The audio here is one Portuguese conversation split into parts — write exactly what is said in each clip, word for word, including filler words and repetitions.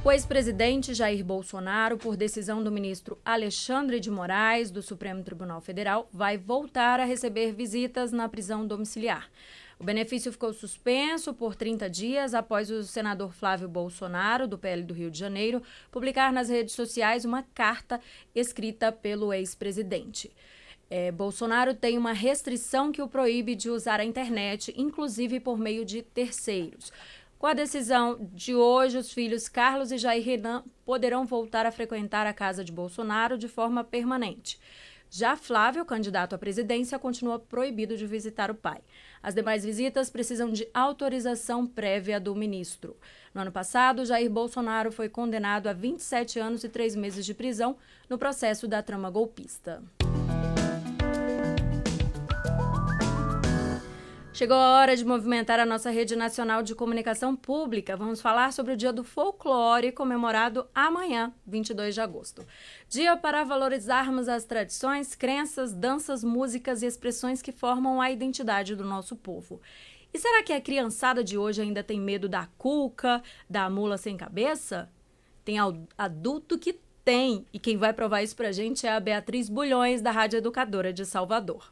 O ex-presidente Jair Bolsonaro, por decisão do ministro Alexandre de Moraes, do Supremo Tribunal Federal, vai voltar a receber visitas na prisão domiciliar. O benefício ficou suspenso por trinta dias após o senador Flávio Bolsonaro, do P L do Rio de Janeiro, publicar nas redes sociais uma carta escrita pelo ex-presidente. É, Bolsonaro tem uma restrição que o proíbe de usar a internet, inclusive por meio de terceiros. Com a decisão de hoje, os filhos Carlos e Jair Renan poderão voltar a frequentar a casa de Bolsonaro de forma permanente. Já Flávio, candidato à presidência, continua proibido de visitar o pai. As demais visitas precisam de autorização prévia do ministro. No ano passado, Jair Bolsonaro foi condenado a vinte e sete anos e três meses de prisão no processo da trama golpista. Chegou a hora de movimentar a nossa rede nacional de comunicação pública. Vamos falar sobre o Dia do Folclore, comemorado amanhã, vinte e dois de agosto. Dia para valorizarmos as tradições, crenças, danças, músicas e expressões que formam a identidade do nosso povo. E será que a criançada de hoje ainda tem medo da cuca, da mula sem cabeça? Tem adulto que tem, e quem vai provar isso pra gente é a Beatriz Bulhões, da Rádio Educadora de Salvador.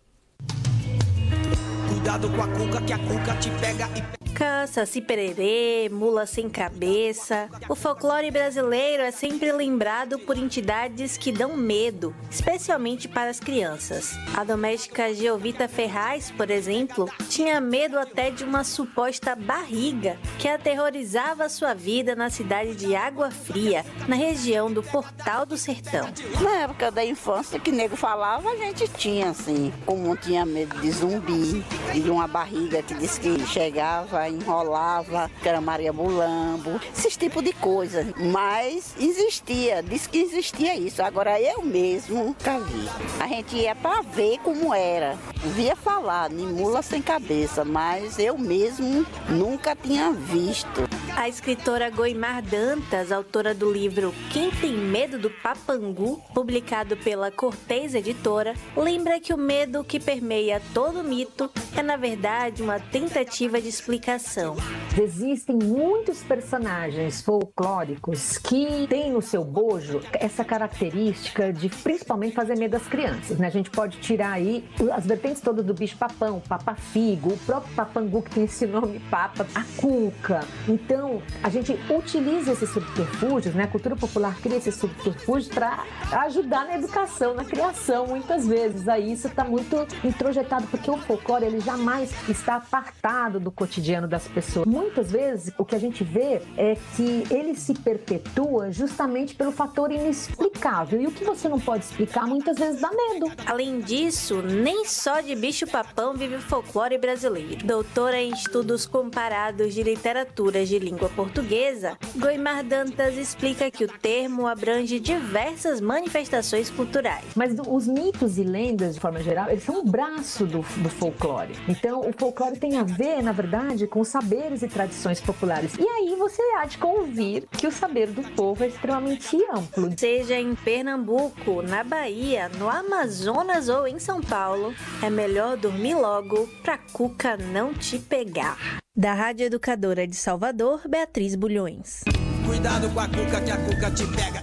Cuidado com a cuca, que a cuca te pega e... Saci pererê, mula sem cabeça. O folclore brasileiro é sempre lembrado por entidades que dão medo, especialmente para as crianças. A doméstica Geovita Ferraz, por exemplo, tinha medo até de uma suposta barriga que aterrorizava sua vida na cidade de Água Fria, na região do Portal do Sertão. Na época da infância, que nego falava, a gente tinha, assim, como tinha medo de zumbi, de uma barriga que disse que chegava, enrolava, que era Maria Mulambo, esses tipos de coisa. Mas existia, disse que existia isso. Agora eu mesmo nunca vi. A gente ia para ver como era. Via falar de mula sem cabeça, mas eu mesmo nunca tinha visto. A escritora Goimar Dantas, autora do livro Quem Tem Medo do Papangu, publicado pela Cortez Editora, lembra que o medo que permeia todo mito é, na verdade, uma tentativa de explicação. Existem muitos personagens folclóricos que têm no seu bojo essa característica de principalmente fazer medo às crianças, né? A gente pode tirar aí as vertentes todas do bicho-papão, papa-figo, o próprio papangu que tem esse nome papa, a cuca. Então, a gente utiliza esses subterfúgios, né? A cultura popular cria esses subterfúgios para ajudar na educação, na criação, muitas vezes. Aí isso está muito introjetado, porque o folclore ele jamais está apartado do cotidiano das pessoas. Muitas vezes o que a gente vê é que ele se perpetua justamente pelo fator inexplicável. E o que você não pode explicar muitas vezes dá medo. Além disso, nem só de bicho-papão vive o folclore brasileiro. Doutora em estudos comparados de literatura de língua portuguesa, Goimar Dantas explica que o termo abrange diversas manifestações culturais. Mas do, os mitos e lendas, de forma geral, eles são um braço do, do folclore. Então, o folclore tem a ver, na verdade, com saberes e tradições populares. E aí você há de convir que o saber do povo é extremamente amplo. Seja em Pernambuco, na Bahia, no Amazonas ou em São Paulo, é melhor dormir logo pra cuca não te pegar. Da Rádio Educadora de Salvador, Beatriz Bulhões. Cuidado com a cuca, que a cuca te pega.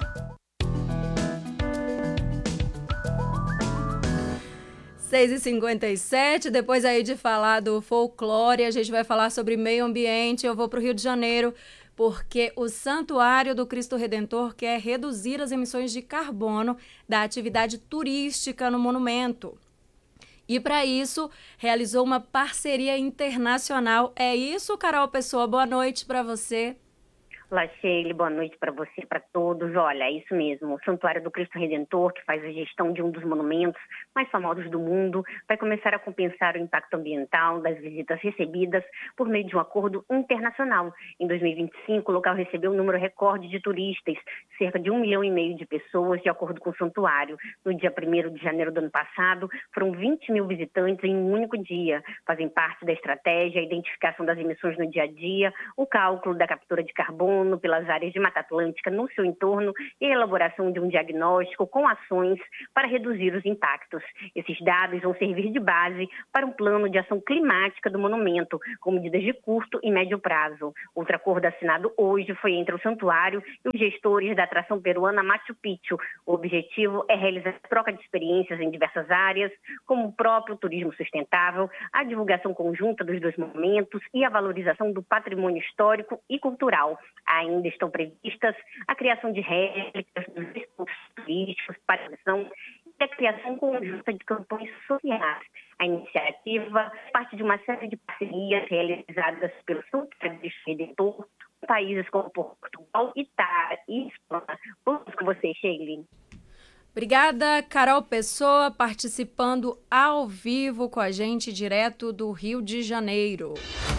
seis e cinquenta e sete, depois aí de falar do folclore, a gente vai falar sobre meio ambiente. Eu vou para o Rio de Janeiro, porque o Santuário do Cristo Redentor quer reduzir as emissões de carbono da atividade turística no monumento. E para isso, realizou uma parceria internacional. É isso, Carol Pessoa? Boa noite para você. Olá, Sheila, boa noite para você e para todos. Olha, é isso mesmo, o Santuário do Cristo Redentor, que faz a gestão de um dos monumentos mais famosos do mundo, vai começar a compensar o impacto ambiental das visitas recebidas por meio de um acordo internacional. Em dois mil e vinte e cinco, o local recebeu um número recorde de turistas, cerca de um milhão e meio de pessoas, de acordo com o santuário. No dia primeiro de janeiro do ano passado, foram vinte mil visitantes em um único dia. Fazem parte da estratégia a identificação das emissões no dia a dia, o cálculo da captura de carbono, plano pelas áreas de Mata Atlântica no seu entorno e a elaboração de um diagnóstico com ações para reduzir os impactos. Esses dados vão servir de base para um plano de ação climática do monumento, com medidas de curto e médio prazo. Outro acordo assinado hoje foi entre o santuário e os gestores da atração peruana Machu Picchu. O objetivo é realizar troca de experiências em diversas áreas, como o próprio turismo sustentável, a divulgação conjunta dos dois monumentos e a valorização do patrimônio histórico e cultural. Ainda estão previstas a criação de réplicas dos pontos turísticos para a ação e a criação conjunta de campanhas sociais. A iniciativa é parte de uma série de parcerias realizadas pelo Santuário do Cristo Redentor com países como Portugal, Itália e Espanha. Vamos com você, Sheila. Obrigada, Carol Pessoa, participando ao vivo com a gente, direto do Rio de Janeiro.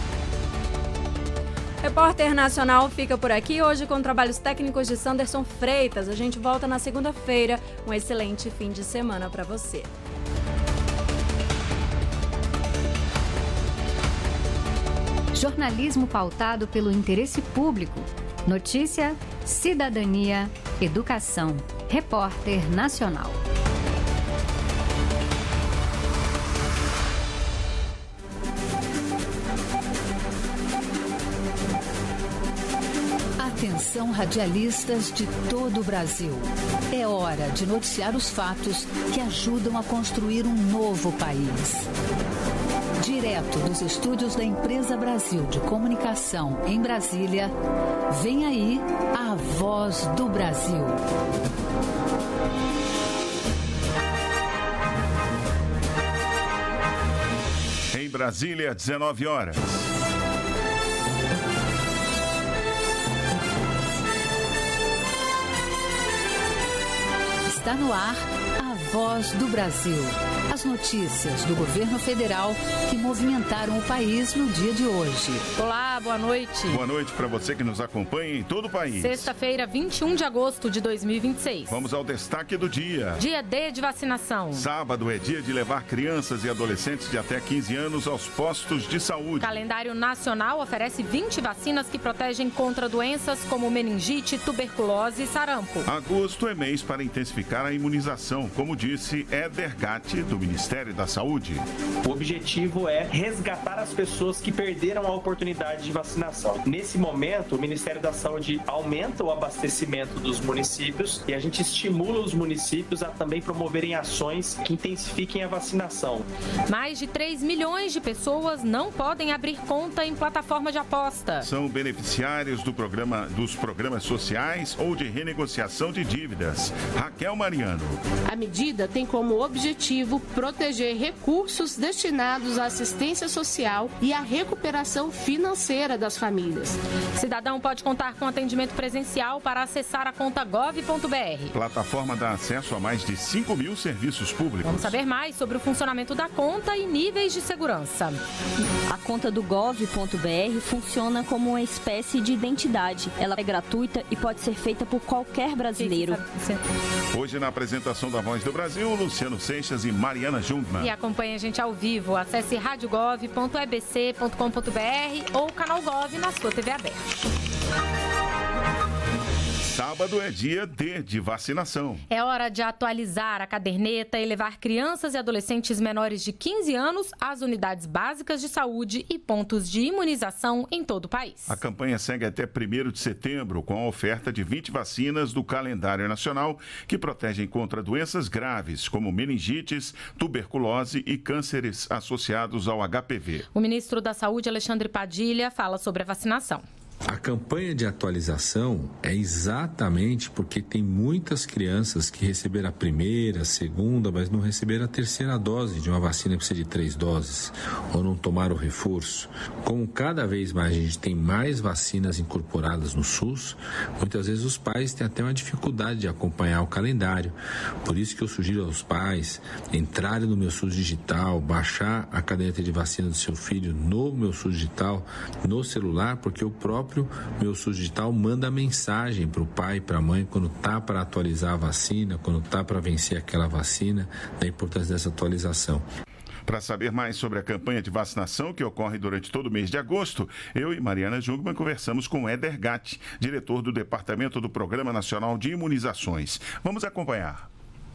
Repórter Nacional fica por aqui hoje com trabalhos técnicos de Sanderson Freitas. A gente volta na segunda-feira. Um excelente fim de semana para você. Jornalismo pautado pelo interesse público. Notícia, cidadania, educação. Repórter Nacional. Atenção, radialistas de todo o Brasil. É hora de noticiar os fatos que ajudam a construir um novo país. Direto dos estúdios da Empresa Brasil de Comunicação, em Brasília, vem aí a Voz do Brasil. Em Brasília, dezenove horas. Está no ar a Voz do Brasil. As notícias do governo federal que movimentaram o país no dia de hoje. Olá, boa noite. Boa noite para você que nos acompanha em todo o país. Sexta-feira, vinte e um de agosto de dois mil e vinte e seis. Vamos ao destaque do dia. Dia D de vacinação. Sábado é dia de levar crianças e adolescentes de até quinze anos aos postos de saúde. O calendário nacional oferece vinte vacinas que protegem contra doenças como meningite, tuberculose e sarampo. Agosto é mês para intensificar a imunização, como disse Éder Gatti, do Ministério da Saúde. O objetivo é resgatar as pessoas que perderam a oportunidade de vacinação. Nesse momento, o Ministério da Saúde aumenta o abastecimento dos municípios e a gente estimula os municípios a também promoverem ações que intensifiquem a vacinação. Mais de três milhões de pessoas não podem abrir conta em plataforma de aposta. São beneficiários do programa, dos programas sociais ou de renegociação de dívidas. Raquel Mariano. A medida tem como objetivo proteger recursos destinados à assistência social e à recuperação financeira das famílias. Cidadão pode contar com atendimento presencial para acessar a conta gov ponto br. Plataforma dá acesso a mais de cinco mil serviços públicos. Vamos saber mais sobre o funcionamento da conta e níveis de segurança. A conta do gov ponto br funciona como uma espécie de identidade. Ela é gratuita e pode ser feita por qualquer brasileiro. Hoje, na apresentação da Voz do Brasil, Luciano Seixas e Mariana Jungmann. E acompanhe a gente ao vivo. Acesse rádio gov ponto e b c ponto com ponto b r ou canal Gov na sua T V aberta. Sábado é dia D de vacinação. É hora de atualizar a caderneta e levar crianças e adolescentes menores de quinze anos às unidades básicas de saúde e pontos de imunização em todo o país. A campanha segue até primeiro de setembro, com a oferta de vinte vacinas do calendário nacional que protegem contra doenças graves, como meningites, tuberculose e cânceres associados ao H P V. O ministro da Saúde, Alexandre Padilha, fala sobre a vacinação. A campanha de atualização é exatamente porque tem muitas crianças que receberam a primeira, a segunda, mas não receberam a terceira dose de uma vacina que precisa de três doses, ou não tomaram o reforço. Como cada vez mais a gente tem mais vacinas incorporadas no SUS, muitas vezes os pais têm até uma dificuldade de acompanhar o calendário. Por isso que eu sugiro aos pais entrarem no Meu SUS Digital, baixar a caderneta de vacina do seu filho no Meu SUS Digital, no celular, porque o próprio Meu SUS Digital manda mensagem para o pai e para a mãe quando está para atualizar a vacina, quando está para vencer aquela vacina, da importância dessa atualização. Para saber mais sobre a campanha de vacinação que ocorre durante todo o mês de agosto, eu e Mariana Jungmann conversamos com Éder Gatti, diretor do Departamento do Programa Nacional de Imunizações. Vamos acompanhar.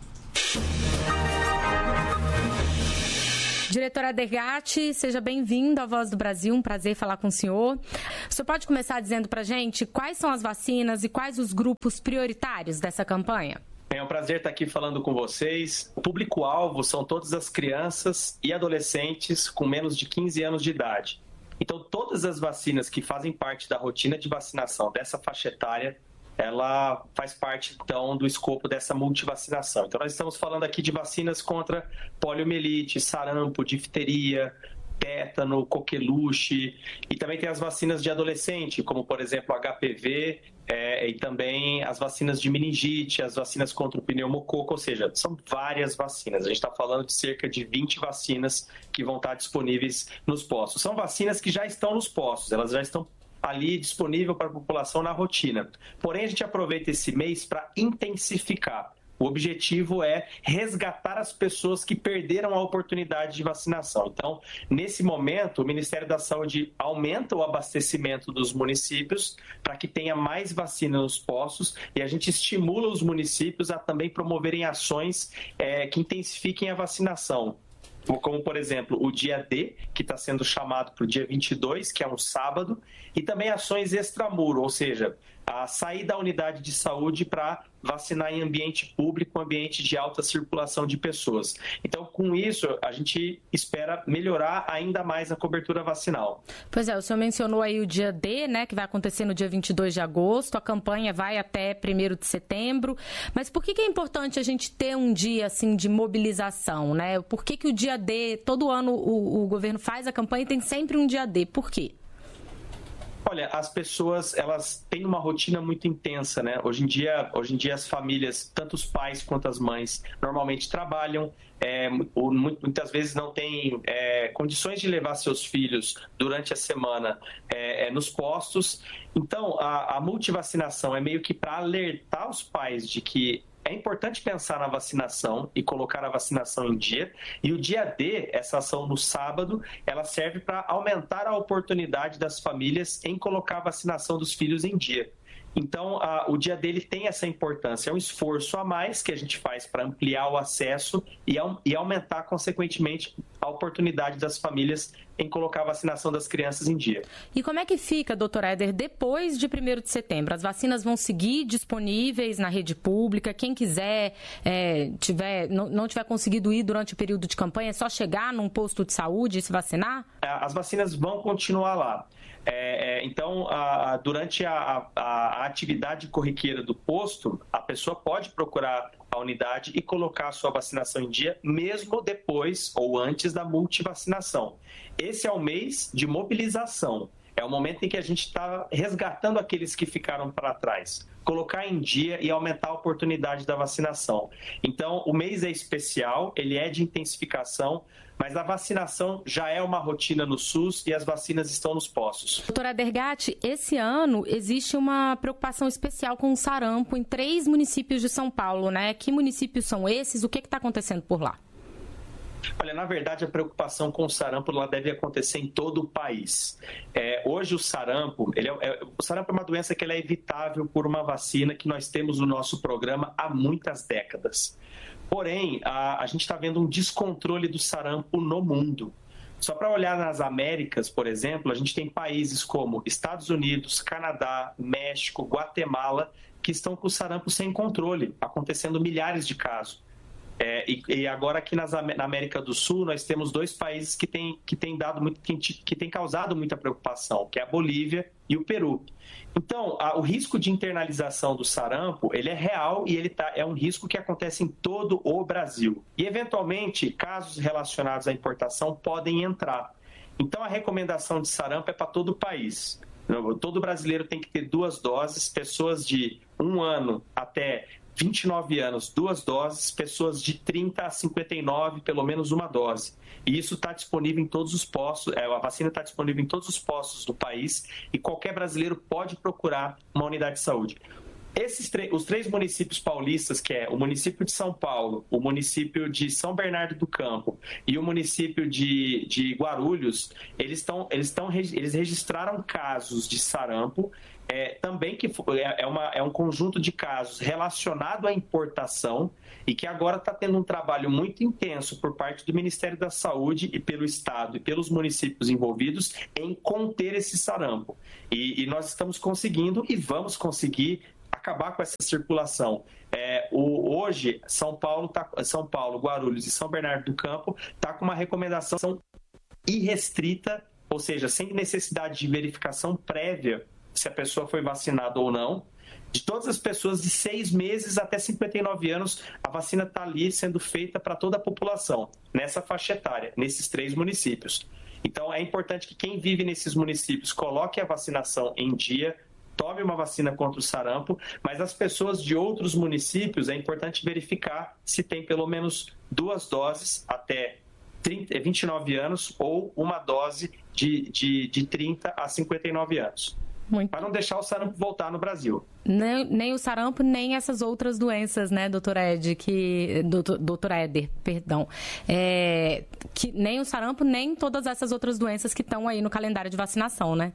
Diretor Éder Gatti, seja bem-vindo à Voz do Brasil, um prazer falar com o senhor. O senhor pode começar dizendo para a gente quais são as vacinas e quais os grupos prioritários dessa campanha? É um prazer estar aqui falando com vocês. O público-alvo são todas as crianças e adolescentes com menos de quinze anos de idade. Então, todas as vacinas que fazem parte da rotina de vacinação dessa faixa etária, ela faz parte, então, do escopo dessa multivacinação. Então, nós estamos falando aqui de vacinas contra poliomielite, sarampo, difteria, tétano, coqueluche, e também tem as vacinas de adolescente, como, por exemplo, H P V, é, e também as vacinas de meningite, as vacinas contra o pneumococo, ou seja, são várias vacinas. A gente está falando de cerca de vinte vacinas que vão estar disponíveis nos postos. São vacinas que já estão nos postos, elas já estão ali disponível para a população na rotina. Porém, a gente aproveita esse mês para intensificar. O objetivo é resgatar as pessoas que perderam a oportunidade de vacinação. Então, nesse momento, o Ministério da Saúde aumenta o abastecimento dos municípios para que tenha mais vacina nos postos e a gente estimula os municípios a também promoverem ações é, que intensifiquem a vacinação. Como, por exemplo, o dia D, que está sendo chamado para o dia vinte e dois, que é um sábado, e também ações extramuro, ou seja, a sair da unidade de saúde para vacinar em ambiente público, ambiente de alta circulação de pessoas. Então, com isso, a gente espera melhorar ainda mais a cobertura vacinal. Pois é, o senhor mencionou aí o dia D, né, que vai acontecer no dia vinte e dois de agosto, a campanha vai até primeiro de setembro, mas por que que é importante a gente ter um dia, assim, de mobilização, né? Por que que o dia D, todo ano o, o governo faz a campanha e tem sempre um dia D? Por quê? Olha, as pessoas, elas têm uma rotina muito intensa, né? Hoje em dia, hoje em dia as famílias, tanto os pais quanto as mães, normalmente trabalham, é, ou muitas vezes não têm é, condições de levar seus filhos durante a semana é, é, nos postos. Então, a, a multivacinação é meio que para alertar os pais de que é importante pensar na vacinação e colocar a vacinação em dia. E o dia D, essa ação no sábado, ela serve para aumentar a oportunidade das famílias em colocar a vacinação dos filhos em dia. Então, a, o dia dele tem essa importância. É um esforço a mais que a gente faz para ampliar o acesso e, e aumentar, consequentemente, a oportunidade das famílias em colocar a vacinação das crianças em dia. E como é que fica, doutor Éder, depois de primeiro de setembro? As vacinas vão seguir disponíveis na rede pública? Quem quiser, é, tiver, não, não tiver conseguido ir durante o período de campanha, é só chegar num posto de saúde e se vacinar? As vacinas vão continuar lá. É, então, a, a, durante a, a, a atividade corriqueira do posto, a pessoa pode procurar a unidade e colocar a sua vacinação em dia, mesmo depois ou antes da multivacinação. Esse é o mês de mobilização. É o momento em que a gente está resgatando aqueles que ficaram para trás, colocar em dia e aumentar a oportunidade da vacinação. Então, o mês é especial, ele é de intensificação, mas a vacinação já é uma rotina no SUS e as vacinas estão nos postos. Doutora Éder Gatti, esse ano existe uma preocupação especial com o sarampo em três municípios de São Paulo, né? Que municípios são esses? O que está acontecendo por lá? Olha, na verdade, a preocupação com o sarampo ela deve acontecer em todo o país. É, hoje, o sarampo, ele é, é, o sarampo é uma doença que ela é evitável por uma vacina que nós temos no nosso programa há muitas décadas. Porém, a, a gente está vendo um descontrole do sarampo no mundo. Só para olhar nas Américas, por exemplo, a gente tem países como Estados Unidos, Canadá, México, Guatemala, que estão com o sarampo sem controle, acontecendo milhares de casos. É, e, e agora aqui nas, na América do Sul nós temos dois países que têm que tem dado muito, que, que tem causado muita preocupação, que é a Bolívia e o Peru. Então, a, o risco de internalização do sarampo ele é real e ele tá, é um risco que acontece em todo o Brasil. E eventualmente casos relacionados à importação podem entrar. Então, a recomendação de sarampo é para todo o país. Todo brasileiro tem que ter duas doses, pessoas de um ano até vinte e nove anos, duas doses, pessoas de trinta a cinquenta e nove, pelo menos uma dose. E isso está disponível em todos os postos, a vacina está disponível em todos os postos do país e qualquer brasileiro pode procurar uma unidade de saúde. Esses os três municípios paulistas, que é o município de São Paulo, o município de São Bernardo do Campo e o município de, de Guarulhos, eles, estão, eles, estão, eles registraram casos de sarampo, é, também que é, uma, é um conjunto de casos relacionado à importação e que agora está tendo um trabalho muito intenso por parte do Ministério da Saúde e pelo Estado e pelos municípios envolvidos em conter esse sarampo. E, e nós estamos conseguindo e vamos conseguir acabar com essa circulação. É, o, hoje, São Paulo, tá, São Paulo, Guarulhos e São Bernardo do Campo está com uma recomendação irrestrita, ou seja, sem necessidade de verificação prévia se a pessoa foi vacinada ou não. De todas as pessoas de seis meses até cinquenta e nove anos, a vacina está ali sendo feita para toda a população, nessa faixa etária, nesses três municípios. Então, é importante que quem vive nesses municípios coloque a vacinação em dia, tome uma vacina contra o sarampo, mas as pessoas de outros municípios é importante verificar se tem pelo menos duas doses até trinta, vinte e nove anos ou uma dose de, de, de trinta a cinquenta e nove anos. Para não deixar o sarampo voltar no Brasil. Nem, nem o sarampo, nem essas outras doenças, né, doutor Ed, que, doutor, doutor Éder, perdão, é, que nem o sarampo, nem todas essas outras doenças que estão aí no calendário de vacinação, né?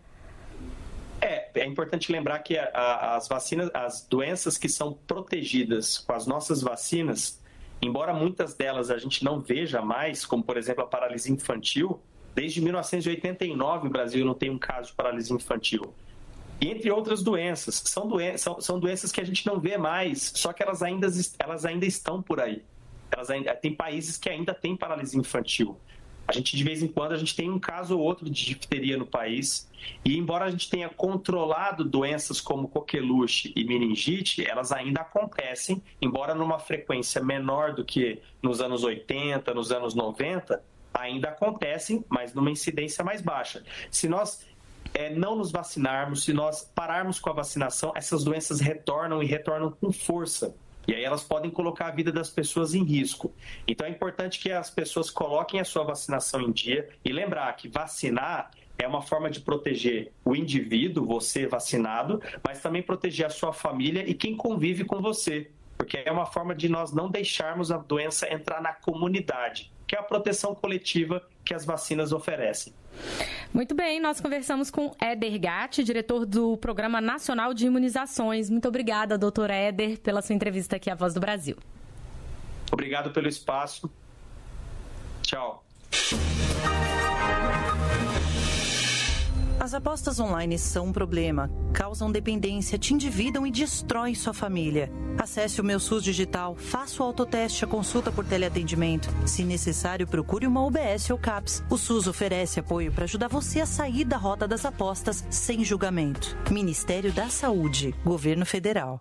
É, é importante lembrar que a, a, as vacinas, as doenças que são protegidas com as nossas vacinas, embora muitas delas a gente não veja mais, como por exemplo a paralisia infantil, desde mil novecentos e oitenta e nove o Brasil não tem um caso de paralisia infantil. E entre outras doenças, são, doen são, são doenças que a gente não vê mais, só que elas ainda, elas ainda estão por aí. Elas ainda, tem países que ainda têm paralisia infantil. A gente, de vez em quando, a gente tem um caso ou outro de difteria no país. E, embora a gente tenha controlado doenças como coqueluche e meningite, elas ainda acontecem, embora numa frequência menor do que nos anos oitenta, nos anos noventa, ainda acontecem, mas numa incidência mais baixa. Se nós é, não nos vacinarmos, se nós pararmos com a vacinação, essas doenças retornam e retornam com força. E aí elas podem colocar a vida das pessoas em risco. Então é importante que as pessoas coloquem a sua vacinação em dia e lembrar que vacinar é uma forma de proteger o indivíduo, você vacinado, mas também proteger a sua família e quem convive com você. Porque é uma forma de nós não deixarmos a doença entrar na comunidade, que é a proteção coletiva que as vacinas oferecem. Muito bem, nós conversamos com Éder Gatti, diretor do Programa Nacional de Imunizações. Muito obrigada, doutor Éder, pela sua entrevista aqui à Voz do Brasil. Obrigado pelo espaço. Tchau. As apostas online são um problema, causam dependência, te endividam e destroem sua família. Acesse o Meu SUS Digital, faça o autoteste, a consulta por teleatendimento. Se necessário, procure uma U B S ou CAPS. O SUS oferece apoio para ajudar você a sair da rota das apostas sem julgamento. Ministério da Saúde, Governo Federal.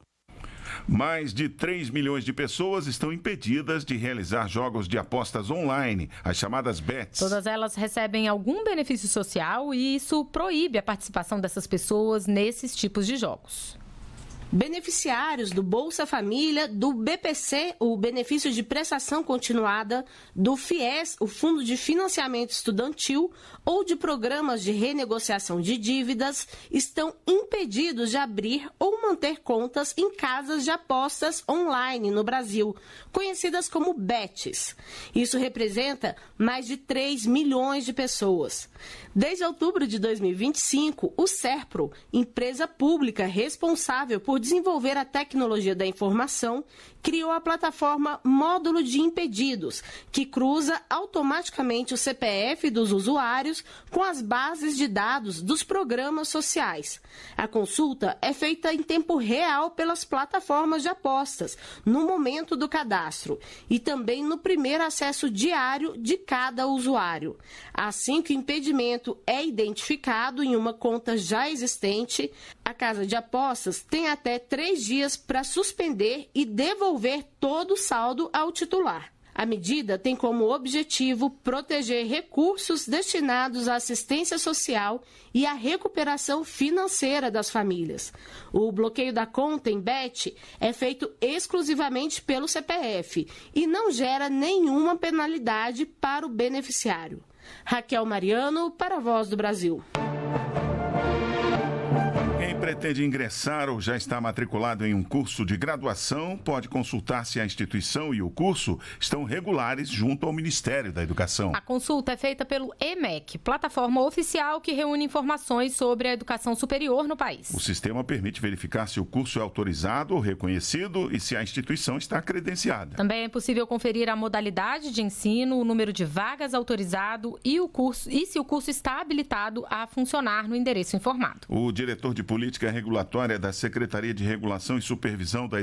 Mais de três milhões de pessoas estão impedidas de realizar jogos de apostas online, as chamadas bets. Todas elas recebem algum benefício social e isso proíbe a participação dessas pessoas nesses tipos de jogos. Beneficiários do Bolsa Família, do B P C, o Benefício de Prestação Continuada, do FIES, o Fundo de Financiamento Estudantil, ou de programas de renegociação de dívidas, estão impedidos de abrir ou manter contas em casas de apostas online no Brasil, conhecidas como bets. Isso representa mais de três milhões de pessoas. Desde outubro de dois mil e vinte e cinco, o SERPRO, empresa pública responsável por desenvolver a tecnologia da informação, criou a plataforma Módulo de Impedidos, que cruza automaticamente o C P F dos usuários com as bases de dados dos programas sociais. A consulta é feita em tempo real pelas plataformas de apostas, no momento do cadastro, e também no primeiro acesso diário de cada usuário. Assim que o impedimento é identificado em uma conta já existente, a casa de apostas tem até três dias para suspender e devolver todo o saldo ao titular. A medida tem como objetivo proteger recursos destinados à assistência social e à recuperação financeira das famílias. O bloqueio da conta em Bet é feito exclusivamente pelo C P F e não gera nenhuma penalidade para o beneficiário. Raquel Mariano, para a Voz do Brasil. pretende ingressar ou já está matriculado em um curso de graduação pode consultar se a instituição e o curso estão regulares junto ao Ministério da Educação. A consulta é feita pelo E M E C, plataforma oficial que reúne informações sobre a educação superior no país. O sistema permite verificar se o curso é autorizado ou reconhecido e se a instituição está credenciada. Também é possível conferir a modalidade de ensino, o número de vagas autorizado e o curso e se o curso está habilitado a funcionar no endereço informado. O diretor de Política Regulatória da Secretaria de Regulação e Supervisão da